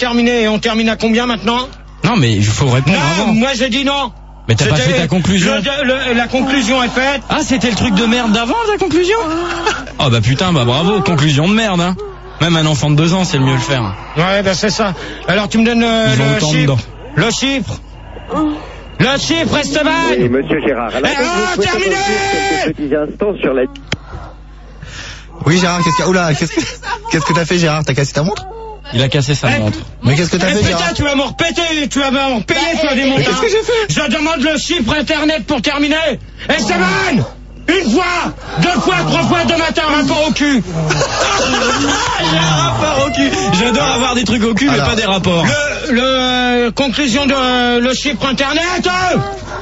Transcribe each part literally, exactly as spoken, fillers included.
terminé. Et on termine à combien maintenant? Non, mais il faut répondre Non, avant. moi j'ai dit non. Mais t'as pas C'était- fait ta conclusion. le- le- La conclusion est faite. Ah, c'était le truc de merde d'avant, ta conclusion? Oh bah putain, bah bravo, conclusion de merde, hein. Même un enfant de deux ans, c'est le mieux le faire. Ouais, bah c'est ça. Alors tu me donnes euh, Ils ont le le temps chiffre. dedans. Le chiffre. Le chiffre, Esteban. Oui, monsieur Gérard. Alors, Eh, donc, ah, je souhaite terminé revenir quelques petits instants sur la... Oui, Gérard, qu'est-ce que... Oula, qu'est-ce que... Qu'est-ce que t'as fait, Gérard? T'as cassé ta montre? Il a cassé sa Eh, montre. Mais qu'est-ce que t'as Eh, fait, putain, Gérard? tu vas m'en repéter, tu vas m'en payer, toi, des montants. qu'est-ce que j'ai fait? Je demande le chiffre internet pour terminer. Esteban! Une fois, deux fois, trois fois, deux matins, rapport au cul. J'ai un rapport au cul. J'adore avoir des trucs au cul, mais Alors, pas des rapports. Le, le euh, conclusion de euh, le chiffre internet. euh.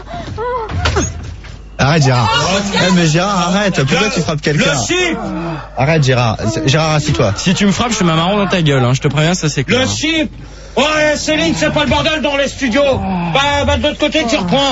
Arrête, Gérard. Eh, mais Gérard, arrête. Pourquoi Le- tu frappes Le quelqu'un? chiffre, Arrête, Gérard. Gérard, assis-toi. Si tu me frappes, je te mets un marron dans ta gueule, hein. Je te préviens, ça c'est clair. le chiffre. Ouais, Céline, c'est pas le bordel dans les studios. Bah, bah de l'autre côté, tu reprends.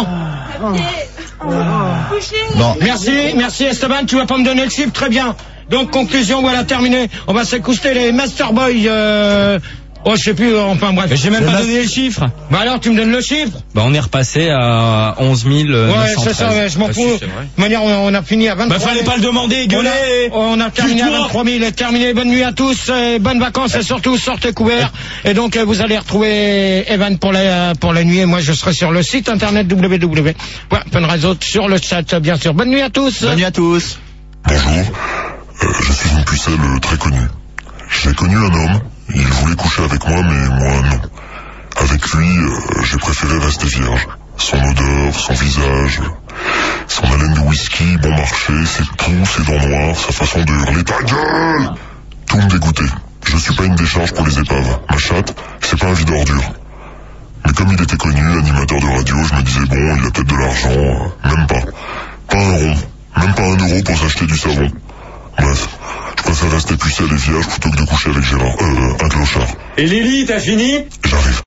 Bon. Merci, merci Esteban, tu vas pas me donner le chiffre, très bien. Donc conclusion, voilà, terminé. On va s'écouter les Master Boy. Euh... Oh, je sais plus, euh, enfin bref. Mais j'ai même Le pas mas- donné le chiffre. Bah alors, tu me donnes le chiffre. Bah on est repassé à onze mille neuf cent treize. Ouais, c'est ça, ouais, je m'en Ah, fous. si, De c'est vrai. toute manière, on, on a fini à vingt-trois. Bah fallait pas le demander, On gueuler. a, on a terminé à Tue-toi. vingt-trois mille et terminé. Bonne nuit à tous, et bonnes vacances et surtout sortez couverts. Et donc euh, vous allez retrouver Evan pour la pour la nuit et moi je serai sur le site internet w w w point fun radio sur le chat bien sûr. Bonne nuit à tous. Bonne nuit à tous. Bonjour, euh, je suis une pucelle euh, très connue. J'ai connu un homme, il voulait coucher avec moi, mais moi non. Avec lui, euh, j'ai préféré rester vierge. Son odeur, son visage, son haleine de whisky, bon marché, ses poux, ses dents noires, sa façon de hurler « Ta gueule !» Tout me dégoûtait. Je suis pas une décharge pour les épaves. Ma chatte, c'est pas un vide ordure. Mais comme il était connu, animateur de radio, je me disais bon, il a peut-être de l'argent, euh, même pas. Pas un rond, même pas un euro pour s'acheter du savon. Bref, je préfère rester pucelle et vierge plutôt que de coucher avec Gérard, euh, un clochard. Et Lily, t'as fini? J'arrive.